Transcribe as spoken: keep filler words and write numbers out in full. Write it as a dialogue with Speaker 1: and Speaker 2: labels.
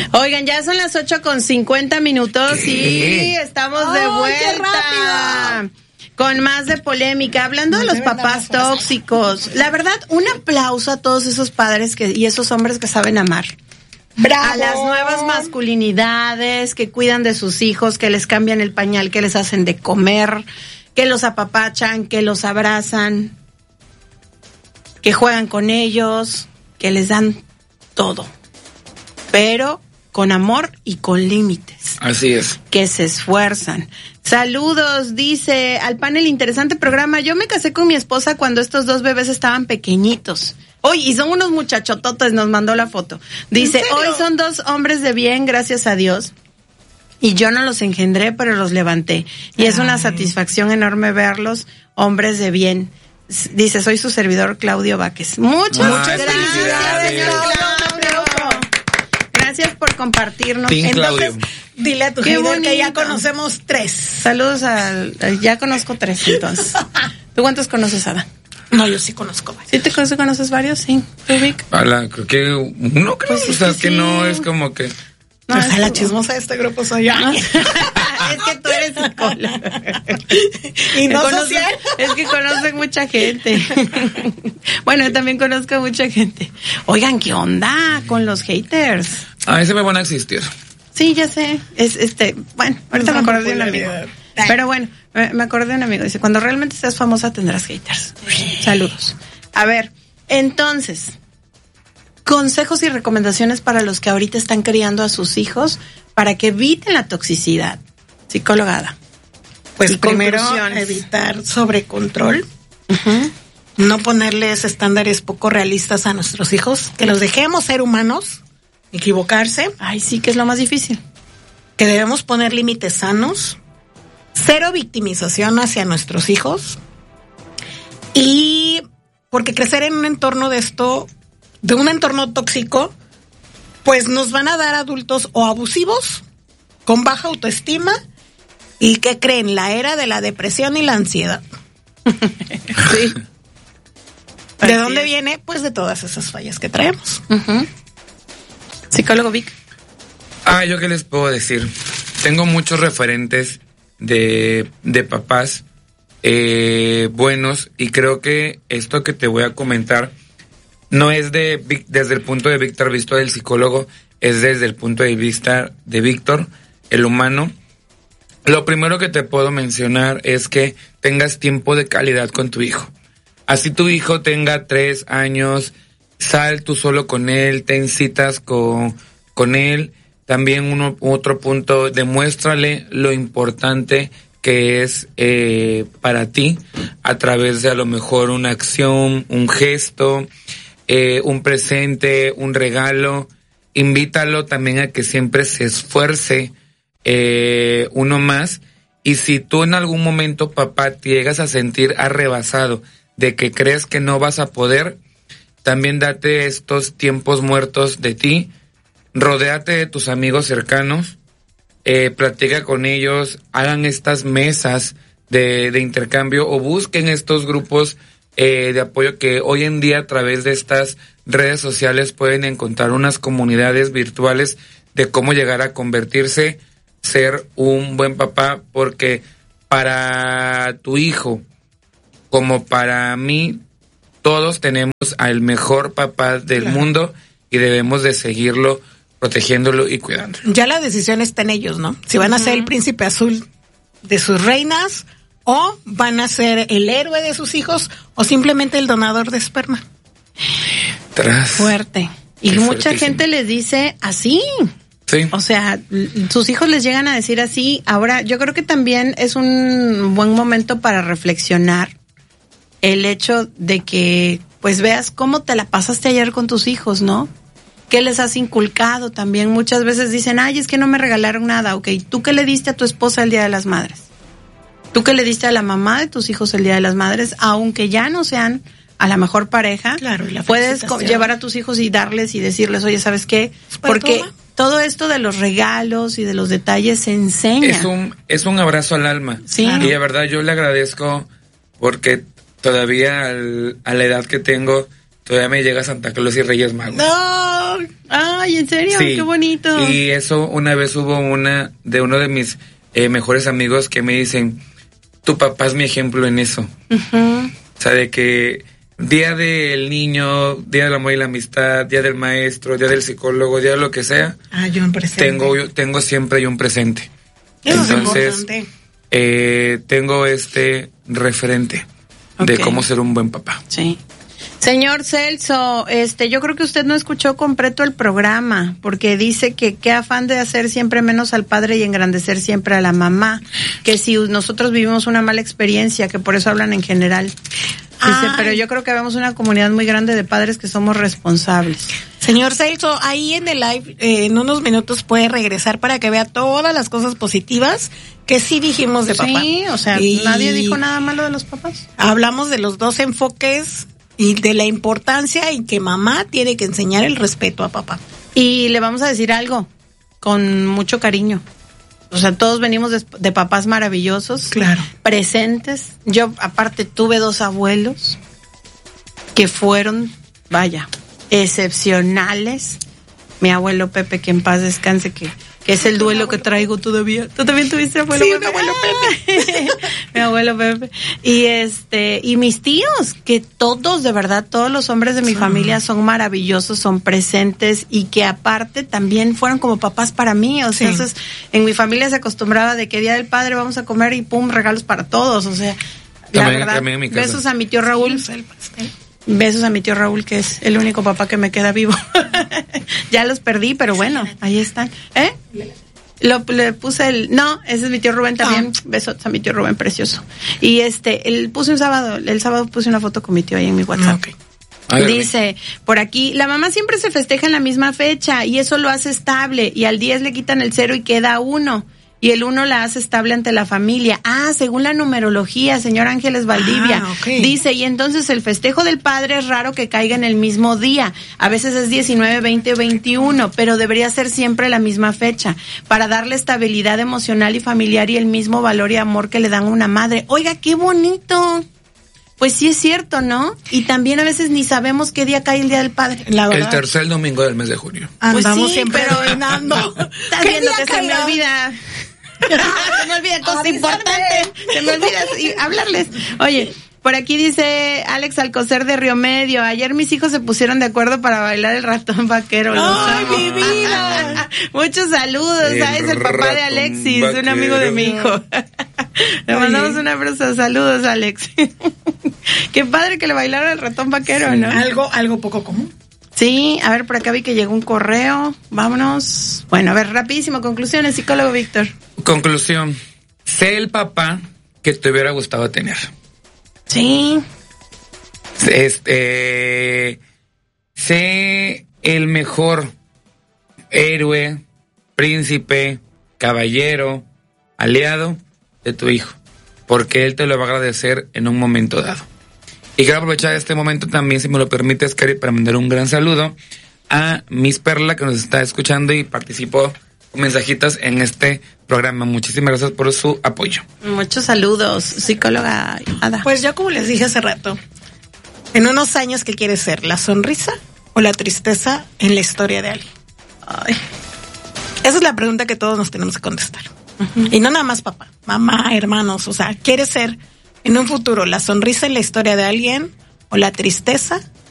Speaker 1: Oigan, ya son las ocho con cincuenta minutos y estamos oh, de vuelta con más de polémica, hablando no de los papás tóxicos. La verdad, un aplauso a todos esos padres que y esos hombres que saben amar.
Speaker 2: ¡Bravo!
Speaker 1: A las nuevas masculinidades que cuidan de sus hijos, que les cambian el pañal, que les hacen de comer, que los apapachan, que los abrazan, que juegan con ellos, que les dan todo, pero con amor y con límites.
Speaker 3: Así es.
Speaker 1: Que se esfuerzan. Saludos, dice, al panel, interesante programa. Yo me casé con mi esposa cuando estos dos bebés estaban pequeñitos. Hoy, y son unos muchachototes, nos mandó la foto. Dice, hoy son dos hombres de bien, gracias a Dios. Y yo no los engendré, pero los levanté. Y Ay. es una satisfacción enorme verlos, hombres de bien. Dice, soy su servidor, Claudio Váquez. Muchas,
Speaker 3: Ay,
Speaker 1: muchas felicidades, señor Claudio. Gracias por compartirnos.
Speaker 3: Team
Speaker 2: Entonces,
Speaker 3: Claudio.
Speaker 2: Dile a tu líder que ya conocemos tres.
Speaker 1: Saludos al... Ya conozco tres, entonces. ¿Tú cuántos conoces, Ada?
Speaker 2: No, yo sí conozco varios.
Speaker 1: ¿Sí te conoces, conoces varios? Sí. ¿Tú, Vic?
Speaker 3: Hola, creo que uno creo, pues o sea, es que, que no sí. es como que...
Speaker 2: No, o sea, es la chismosa de este grupo soy yo.
Speaker 1: Es que tú eres psicóloga.
Speaker 2: Y no
Speaker 1: conoce,
Speaker 2: social.
Speaker 1: Es que conocen mucha gente. Bueno, yo también conozco a mucha gente. Oigan, ¿qué onda con los haters?
Speaker 3: A ese me van a existir.
Speaker 1: Sí, ya sé. Es este, bueno, ahorita me acordé de un amigo. Pero bueno, me acordé de un amigo. Dice, cuando realmente seas famosa tendrás haters. Saludos. A ver, entonces, consejos y recomendaciones para los que ahorita están criando a sus hijos para que eviten la toxicidad. Psicólogada.
Speaker 2: Pues primero, evitar sobrecontrol. Uh-huh. No ponerles estándares poco realistas a nuestros hijos. Que los dejemos ser humanos, equivocarse.
Speaker 1: Ay, sí, que es lo más difícil.
Speaker 2: Que debemos poner límites sanos. Cero victimización hacia nuestros hijos. Y porque crecer en un entorno de esto, de un entorno tóxico, pues nos van a dar adultos o abusivos, con baja autoestima, y ¿qué creen? La era de la depresión y la ansiedad. Sí. ¿De dónde viene? Pues de todas esas fallas que traemos.
Speaker 1: Uh-huh. Psicólogo Vic.
Speaker 3: Ah, ¿yo qué les puedo decir? Tengo muchos referentes de, de papás eh, buenos, y creo que esto que te voy a comentar no es de desde el punto de Víctor visto del psicólogo, es desde el punto de vista de Víctor, el humano. Lo primero que te puedo mencionar es que tengas tiempo de calidad con tu hijo. Así tu hijo tenga tres años, sal tú solo con él, ten citas con, con él. También uno, otro punto, demuéstrale lo importante que es eh, para ti a través de a lo mejor una acción, un gesto, eh, un presente, un regalo. Invítalo también a que siempre se esfuerce eh, uno más. Y si tú en algún momento, papá, te llegas a sentir arrebasado de que crees que no vas a poder, también date estos tiempos muertos de ti. Rodéate de tus amigos cercanos, eh, platica con ellos, hagan estas mesas de, de intercambio o busquen estos grupos eh, de apoyo que hoy en día a través de estas redes sociales pueden encontrar unas comunidades virtuales de cómo llegar a convertirse, ser un buen papá, porque para tu hijo, como para mí, todos tenemos al mejor papá del claro. mundo y debemos de seguirlo protegiéndolo y cuidándolo.
Speaker 2: Ya la decisión está en ellos, ¿no? Si van a ser el príncipe azul de sus reinas, o van a ser el héroe de sus hijos, o simplemente el donador de esperma.
Speaker 3: Tras.
Speaker 1: Fuerte. Y
Speaker 3: Qué
Speaker 1: mucha
Speaker 3: fuertísimo.
Speaker 1: gente les dice así.
Speaker 3: Sí.
Speaker 1: O sea, sus hijos les llegan a decir así. Ahora, yo creo que también es un buen momento para reflexionar el hecho de que, pues, veas cómo te la pasaste ayer con tus hijos, ¿no? ¿Qué les has inculcado también? Muchas veces dicen, ay, es que no me regalaron nada. Ok, ¿tú qué le diste a tu esposa el Día de las Madres? ¿Tú qué le diste a la mamá de tus hijos el Día de las Madres? Aunque ya no sean a la mejor pareja,
Speaker 2: claro, y la
Speaker 1: puedes co- llevar a tus hijos y darles y decirles, oye, ¿sabes qué? Porque
Speaker 2: toma.
Speaker 1: todo esto de los regalos y de los detalles se enseña.
Speaker 3: Es un, es un abrazo al alma.
Speaker 1: Sí.
Speaker 3: Y la verdad yo le agradezco porque todavía al, a la edad que tengo, todavía me llega Santa Claus y Reyes Magos.
Speaker 1: No, ay, ¿en serio?
Speaker 3: Sí.
Speaker 1: Qué bonito.
Speaker 3: Y eso, una vez hubo una de uno de mis eh, mejores amigos que me dicen, tu papá es mi ejemplo en eso.
Speaker 1: Uh-huh.
Speaker 3: O sea, de que día del niño, día del amor y la amistad, día del maestro, día del psicólogo, día de lo que sea,
Speaker 2: Ah, yo un presente.
Speaker 3: tengo, yo, tengo siempre yo un presente.
Speaker 2: Eso es
Speaker 3: Entonces,
Speaker 2: importante.
Speaker 3: eh, tengo este referente de
Speaker 1: Ok.
Speaker 3: cómo ser un buen papá.
Speaker 1: Sí. Señor Celso, este, yo creo que usted no escuchó completo el programa, porque dice que qué afán de hacer siempre menos al padre y engrandecer siempre a la mamá, que si nosotros vivimos una mala experiencia, que por eso hablan en general. Dice,
Speaker 2: Ay.
Speaker 1: pero yo creo que vemos una comunidad muy grande de padres que somos responsables.
Speaker 2: Señor Celso, ahí en el live, eh, en unos minutos puede regresar para que vea todas las cosas positivas que sí dijimos de papá.
Speaker 1: Sí, o sea,
Speaker 2: Y
Speaker 1: nadie dijo nada malo de los papás.
Speaker 2: Hablamos de los dos enfoques y de la importancia en que mamá tiene que enseñar el respeto a papá.
Speaker 1: Y le vamos a decir algo, con mucho cariño. O sea, todos venimos de, de papás maravillosos,
Speaker 2: Claro.
Speaker 1: presentes. Yo, aparte, tuve dos abuelos que fueron, vaya, excepcionales. Mi abuelo Pepe, que en paz descanse, que, que es el duelo que traigo todavía. ¿Tú también tuviste abuelo
Speaker 2: Sí,
Speaker 1: Pepe?
Speaker 2: mi abuelo
Speaker 1: Pepe. Mi abuelo Pepe. Y este, y mis tíos, que todos, de verdad, todos los hombres de mi
Speaker 2: Sí.
Speaker 1: familia son maravillosos, son presentes y que aparte también fueron como papás para mí. O sea,
Speaker 2: Sí.
Speaker 1: entonces, en mi familia se acostumbraba de que Día del Padre vamos a comer y pum, regalos para todos. O sea, la
Speaker 3: También-
Speaker 1: verdad,
Speaker 3: también en mi casa.
Speaker 1: besos a mi tío Raúl.
Speaker 2: El pastel.
Speaker 1: Besos a mi tío Raúl, que es el único papá que me queda vivo. Ya los perdí, pero bueno, ahí están. ¿Eh? Lo, le puse el... No, ese es mi tío Rubén también.
Speaker 2: Ah.
Speaker 1: Besos a mi tío Rubén, precioso. Y este, el puse un sábado, el sábado puse una foto con mi tío ahí en mi WhatsApp.
Speaker 2: Ok.
Speaker 3: A ver,
Speaker 1: Dice, por aquí, la mamá siempre se festeja en la misma fecha y eso lo hace estable y al diez le quitan el cero y queda uno. Y el uno la hace estable ante la familia. Ah, según la numerología, señor Ángeles Valdivia.
Speaker 2: Ah, ok.
Speaker 1: Dice, y entonces el festejo del padre es raro que caiga en el mismo día. A veces es diecinueve, veinte, veintiuno, pero debería ser siempre la misma fecha para darle estabilidad emocional y familiar y el mismo valor y amor que le dan a una madre. Oiga, qué bonito. Pues sí es cierto, ¿no? Y también a veces ni sabemos qué día cae el Día del Padre.
Speaker 2: La
Speaker 3: el
Speaker 2: verdad.
Speaker 3: tercer domingo del mes de junio.
Speaker 1: Pues
Speaker 2: Andamos
Speaker 1: sí,
Speaker 2: siempre
Speaker 1: pero-
Speaker 2: adivinando.
Speaker 1: Estás
Speaker 2: ¿Qué
Speaker 1: viendo
Speaker 2: día
Speaker 1: que se me
Speaker 2: caerá?
Speaker 1: olvida. Se me olvida cosas
Speaker 2: Avísame.
Speaker 1: importantes. Se me olvida sí, hablarles. Oye, por aquí dice Alex Alcocer de Río Medio. Ayer mis hijos se pusieron de acuerdo para bailar el ratón vaquero. Los
Speaker 2: ¡Ay,
Speaker 1: amo.
Speaker 2: mi vida!
Speaker 1: Muchos saludos.
Speaker 3: El
Speaker 1: Ah, es el papá de
Speaker 3: ratón
Speaker 1: Alexis, un amigo de mi hijo. Le mandamos un abrazo. Saludos, Alex. Qué padre que le bailaron el ratón vaquero, ¿no?
Speaker 2: Algo, algo poco común.
Speaker 1: Sí, a ver, por acá vi que llegó un correo. Vámonos. Bueno, a ver, rapidísimo, conclusiones, psicólogo Víctor.
Speaker 3: Conclusión. Sé el papá que te hubiera gustado tener.
Speaker 1: Sí.
Speaker 3: Este, sé el mejor héroe, príncipe, caballero, aliado de tu hijo, porque él te lo va a agradecer en un momento dado. Y quiero aprovechar este momento también, si me lo permites, Cari, para mandar un gran saludo a Miss Perla, que nos está escuchando y participó con mensajitas en este programa. Muchísimas gracias por su apoyo.
Speaker 1: Muchos saludos, psicóloga Ada.
Speaker 2: Pues yo, como les dije hace rato, en unos años, ¿qué quieres ser? ¿La sonrisa o la tristeza en la historia de alguien?
Speaker 1: Ay.
Speaker 2: Esa es la pregunta que todos nos tenemos que contestar. Uh-huh. Y no nada más papá, mamá, hermanos. O sea, ¿quieres ser en un futuro la sonrisa en la historia de alguien o la tristeza